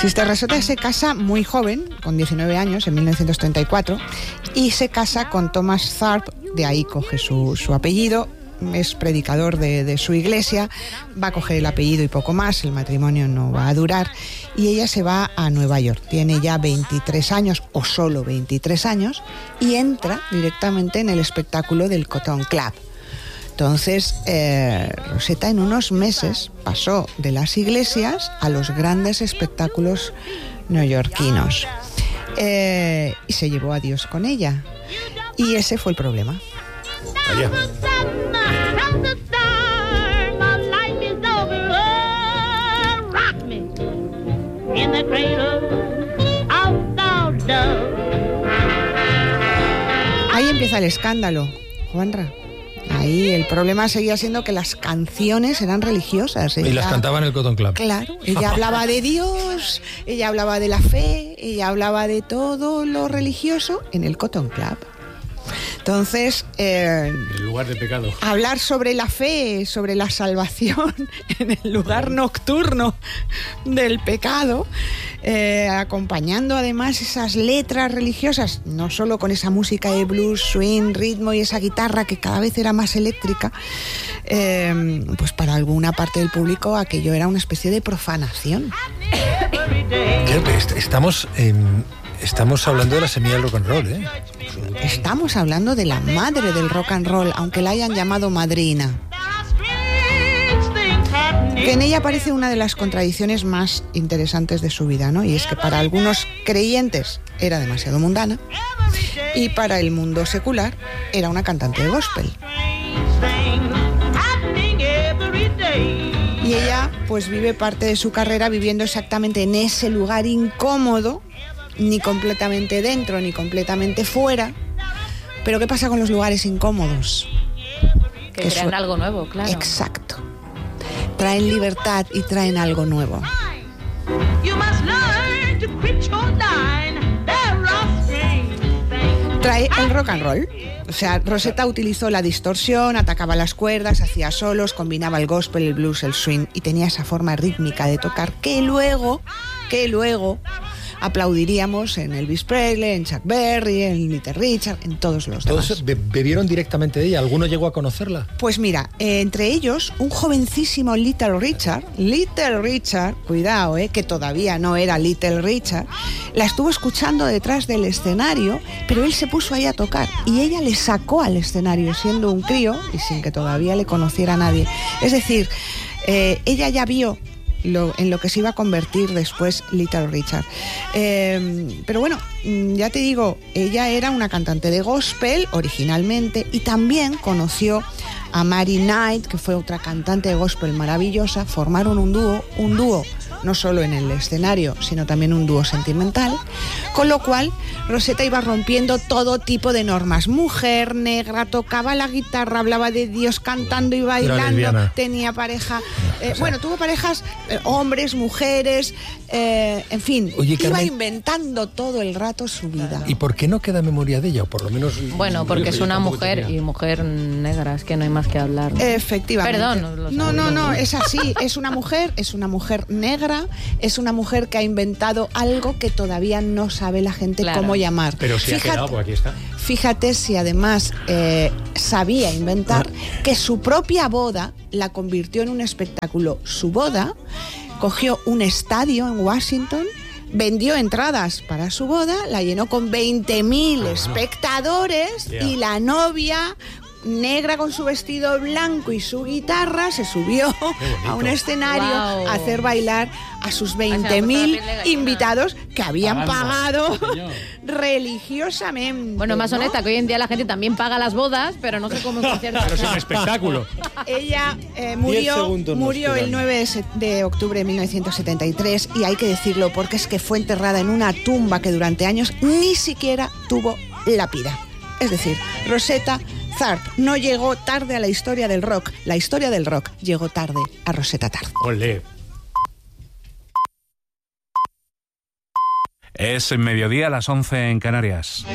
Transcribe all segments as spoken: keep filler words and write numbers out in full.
Sister Rosetta se casa muy joven, con diecinueve años, en mil novecientos treinta y cuatro, y se casa con Thomas Tharpe, de ahí coge su, su apellido. Es predicador de, de su iglesia, va a coger el apellido y poco más, el matrimonio no va a durar, y ella se va a Nueva York. Tiene ya veintitrés años, o solo veintitrés años, y entra directamente en el espectáculo del Cotton Club. Entonces, eh, Rosetta en unos meses pasó de las iglesias a los grandes espectáculos neoyorquinos. Eh, y se llevó a Dios con ella. Y ese fue el problema. Allá. Ahí empieza el escándalo, Juanra. Ahí el problema seguía siendo que las canciones eran religiosas. Ella, y las cantaba en el Cotton Club. Claro, ella hablaba de Dios, ella hablaba de la fe, ella hablaba de todo lo religioso en el Cotton Club. Entonces, eh, el lugar de pecado. Hablar sobre la fe, sobre la salvación en el lugar nocturno del pecado, eh, acompañando además esas letras religiosas, no solo con esa música de blues, swing, ritmo y esa guitarra que cada vez era más eléctrica, eh, pues para alguna parte del público aquello era una especie de profanación. Estamos en... Estamos hablando de la semilla del rock and roll, ¿eh? Estamos hablando de la madre del rock and roll, aunque la hayan llamado madrina. Que en ella aparece una de las contradicciones más interesantes de su vida, ¿no? Y es que para algunos creyentes era demasiado mundana y para el mundo secular era una cantante de gospel. Y ella pues vive parte de su carrera viviendo exactamente en ese lugar incómodo, ni completamente dentro, ni completamente fuera. Pero ¿qué pasa con los lugares incómodos? Que, que traen su... algo nuevo, claro. Exacto. Traen libertad y traen algo nuevo. Trae el rock and roll. O sea, Rosetta utilizó la distorsión, atacaba las cuerdas, hacía solos, combinaba el gospel, el blues, el swing y tenía esa forma rítmica de tocar que luego, que luego aplaudiríamos en Elvis Presley, en Chuck Berry, en Little Richard, en todos los demás. ¿Todos be- bebieron directamente de ella? ¿Alguno llegó a conocerla? Pues mira, eh, entre ellos, un jovencísimo Little Richard, Little Richard, cuidado, eh, que todavía no era Little Richard, la estuvo escuchando detrás del escenario, pero él se puso ahí a tocar y ella le sacó al escenario siendo un crío y sin que todavía le conociera a nadie. Es decir, eh, ella ya vio Lo, en lo que se iba a convertir después Little Richard. Eh, pero bueno, ya te digo, ella era una cantante de gospel originalmente y también conoció a Mary Knight, que fue otra cantante de gospel maravillosa. Formaron un dúo, un dúo no solo en el escenario, sino también un dúo sentimental, con lo cual Rosetta iba rompiendo todo tipo de normas. Mujer, negra, tocaba la guitarra, hablaba de Dios cantando y bailando, tenía pareja, eh, o sea, bueno, tuvo parejas, eh, hombres, mujeres, eh, en fin, Oye, iba Carmen, inventando todo el rato su vida. ¿Y por qué no queda memoria de ella? O por lo menos... Bueno, porque es una mujer y mujer negra, es que no hay más que hablar, ¿no? Efectivamente. Perdón. No, no, no, es así, es una mujer, es una mujer negra, es una mujer que ha inventado algo que todavía no sabe la gente claro. cómo llamar. Pero si fíjate, ha quedado, pues aquí está. Fíjate si además eh, sabía inventar que su propia boda la convirtió en un espectáculo. Su boda cogió un estadio en Washington, vendió entradas para su boda, la llenó con veinte mil oh, espectadores no. yeah. y la novia, negra con su vestido blanco y su guitarra, se subió a un escenario wow. a hacer bailar a sus veinte mil invitados que habían pagado religiosamente. Bueno, más ¿no? honesta, que hoy en día la gente también paga las bodas, pero no sé cómo conciertos. Pero es un espectáculo. Ella eh, murió, murió el nueve de octubre de mil novecientos setenta y tres y hay que decirlo porque es que fue enterrada en una tumba que durante años ni siquiera tuvo lápida. Es decir, Rosetta Tharpe no llegó tarde a la historia del rock. La historia del rock llegó tarde a Rosetta Tharpe. Olé. Es mediodía a las once en Canarias.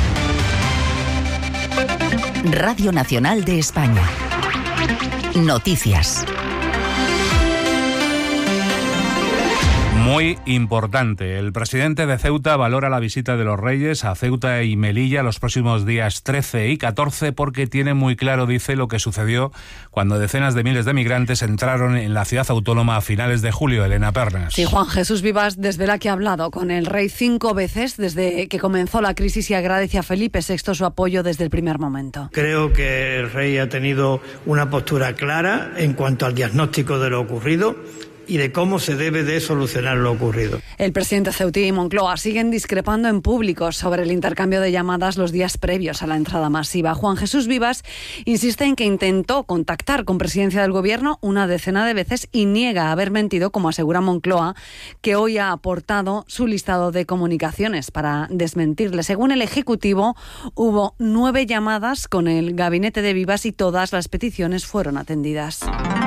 Radio Nacional de España. Noticias. Muy importante. El presidente de Ceuta valora la visita de los Reyes a Ceuta y Melilla los próximos días trece y catorce porque tiene muy claro, dice, lo que sucedió cuando decenas de miles de migrantes entraron en la ciudad autónoma a finales de julio. Elena Pernas. Sí, Juan Jesús Vivas desvela que ha hablado con el rey cinco veces desde que comenzó la crisis y agradece a Felipe sexto su apoyo desde el primer momento. Creo que el rey ha tenido una postura clara en cuanto al diagnóstico de lo ocurrido y de cómo se debe de solucionar lo ocurrido. El presidente Ceutí y Moncloa siguen discrepando en público sobre el intercambio de llamadas los días previos a la entrada masiva. Juan Jesús Vivas insiste en que intentó contactar con presidencia del gobierno una decena de veces y niega haber mentido, como asegura Moncloa, que hoy ha aportado su listado de comunicaciones para desmentirle. Según el Ejecutivo, hubo nueve llamadas con el gabinete de Vivas y todas las peticiones fueron atendidas.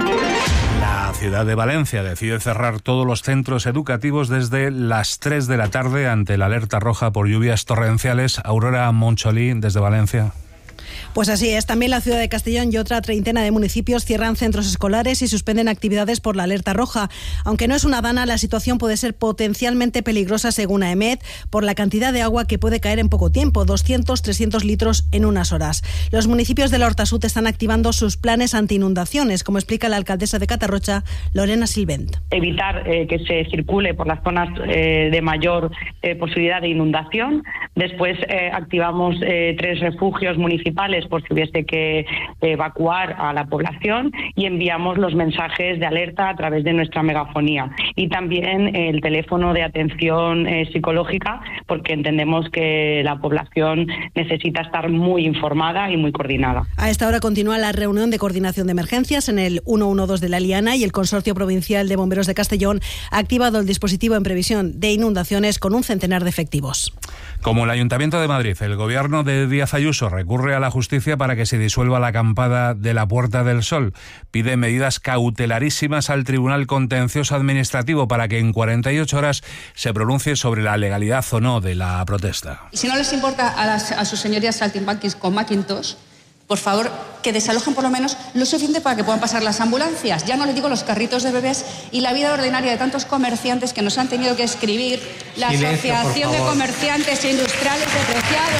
La ciudad de Valencia decide cerrar todos los centros educativos desde las tres de la tarde ante la alerta roja por lluvias torrenciales. Aurora Moncholí, desde Valencia. Pues así es. También la ciudad de Castellón y otra treintena de municipios cierran centros escolares y suspenden actividades por la alerta roja. Aunque no es una dana, la situación puede ser potencialmente peligrosa según AEMET por la cantidad de agua que puede caer en poco tiempo, doscientos a trescientos litros en unas horas. Los municipios de la Horta Sud están activando sus planes anti-inundaciones, como explica la alcaldesa de Catarrocha, Lorena Silvent. Evitar eh, que se circule por las zonas eh, de mayor eh, posibilidad de inundación. Después eh, activamos eh, tres refugios municipales por si hubiese que evacuar a la población y enviamos los mensajes de alerta a través de nuestra megafonía y también el teléfono de atención eh, psicológica, porque entendemos que la población necesita estar muy informada y muy coordinada. A esta hora continúa la reunión de coordinación de emergencias en el ciento doce de la Liana y el Consorcio Provincial de Bomberos de Castellón ha activado el dispositivo en previsión de inundaciones con un centenar de efectivos. Como el Ayuntamiento de Madrid, el gobierno de Díaz Ayuso recurre a la justicia para que se disuelva la acampada de la Puerta del Sol. Pide medidas cautelarísimas al Tribunal Contencioso Administrativo para que en cuarenta y ocho horas se pronuncie sobre la legalidad o no de la protesta. Y si no les importa a, las, a sus señorías saltimbanquis con Macintosh, por favor, que desalojen por lo menos lo suficiente para que puedan pasar las ambulancias. Ya no les digo los carritos de bebés y la vida ordinaria de tantos comerciantes que nos han tenido que escribir. La Silencio, Asociación de Comerciantes Industriales Depreciados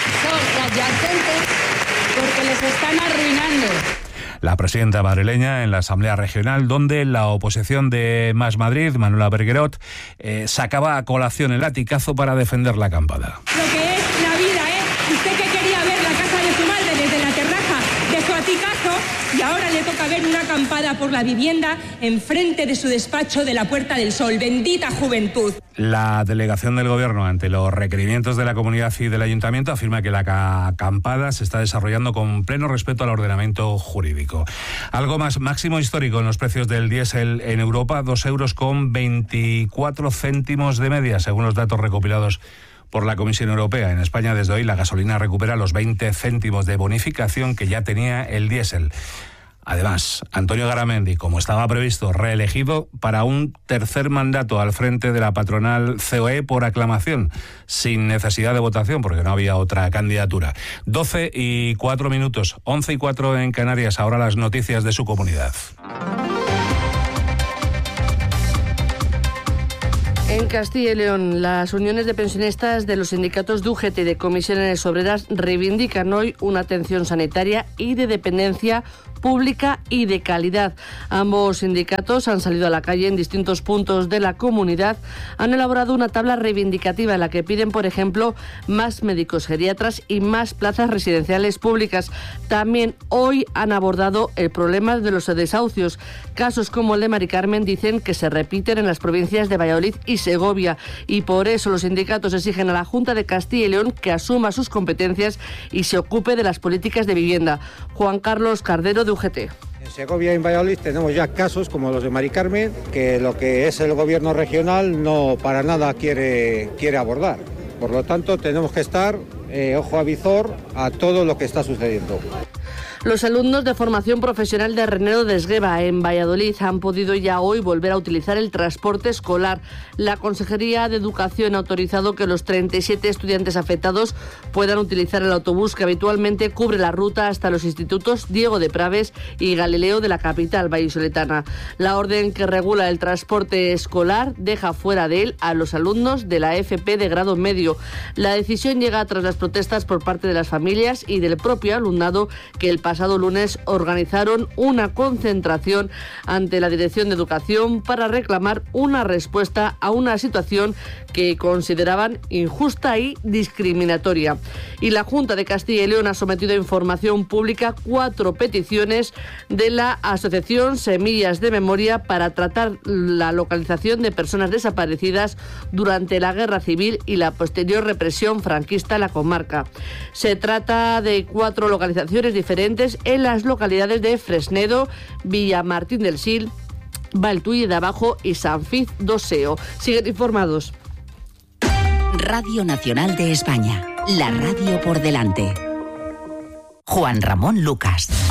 son adyacentes porque les están arruinando. La presidenta madrileña en la Asamblea Regional, donde la oposición de Más Madrid, Manuela Berguerot, eh, sacaba a colación el latigazo para defender la acampada. Lo que es la vida, ¿eh? Usted que quería ver la casa de su madre desde la terraza de su aticazo y ahora le toca ver una acampada por la vivienda enfrente de su despacho de la Puerta del Sol. Bendita juventud. La delegación del Gobierno, ante los requerimientos de la comunidad y del Ayuntamiento, afirma que la acampada se está desarrollando con pleno respeto al ordenamiento jurídico. Algo más máximo histórico en los precios del diésel en Europa, dos euros con veinticuatro céntimos de media, según los datos recopilados por la Comisión Europea. En España, desde hoy, la gasolina recupera los veinte céntimos de bonificación que ya tenía el diésel. Además, Antonio Garamendi, como estaba previsto, reelegido para un tercer mandato al frente de la patronal C O E por aclamación, sin necesidad de votación, porque no había otra candidatura. doce y cuatro minutos, once y cuatro en Canarias. Ahora las noticias de su comunidad. En Castilla y León, las uniones de pensionistas de los sindicatos de U G T y de comisiones obreras reivindican hoy una atención sanitaria y de dependencia pública y de calidad. Ambos sindicatos han salido a la calle en distintos puntos de la comunidad, han elaborado una tabla reivindicativa en la que piden, por ejemplo, más médicos geriatras y más plazas residenciales públicas. También hoy han abordado el problema de los desahucios. Casos como el de Mari Carmen dicen que se repiten en las provincias de Valladolid y Segovia y por eso los sindicatos exigen a la Junta de Castilla y León que asuma sus competencias y se ocupe de las políticas de vivienda. Juan Carlos Cardero, de U G T. En Segovia y en Valladolid tenemos ya casos como los de Mari Carmen, que lo que es el gobierno regional no para nada quiere, quiere abordar. Por lo tanto, tenemos que estar eh, ojo a visor a todo lo que está sucediendo. Los alumnos de formación profesional de Renedo de Esgueva, en Valladolid, han podido ya hoy volver a utilizar el transporte escolar. La Consejería de Educación ha autorizado que los treinta y siete estudiantes afectados puedan utilizar el autobús que habitualmente cubre la ruta hasta los institutos Diego de Praves y Galileo de la capital vallisoletana. La orden que regula el transporte escolar deja fuera de él a los alumnos de la F P de grado medio. La decisión llega tras las protestas por parte de las familias y del propio alumnado, que el pasado lunes organizaron una concentración ante la Dirección de Educación para reclamar una respuesta a una situación que consideraban injusta y discriminatoria. Y la Junta de Castilla y León ha sometido a información pública cuatro peticiones de la Asociación Semillas de Memoria para tratar la localización de personas desaparecidas durante la Guerra Civil y la posterior represión franquista en la comarca. Se trata de cuatro localizaciones diferentes en las localidades de Fresnedo, Villamartín del Sil, Valtulle de Abajo y San Fiz d'Osseo. Siguen informados. Radio Nacional de España, la radio por delante. Juan Ramón Lucas.